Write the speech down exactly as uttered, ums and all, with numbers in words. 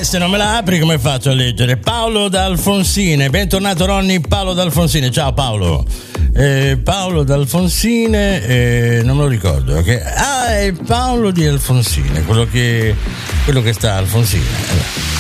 se non me la apri come faccio a leggere? Paolo da Alfonsine, bentornato Ronny. Paolo da Alfonsine, ciao Paolo. Eh, Paolo da Alfonsine, eh, non me lo ricordo. Okay? Ah, è Paolo di Alfonsine, quello che, quello che sta a Alfonsine.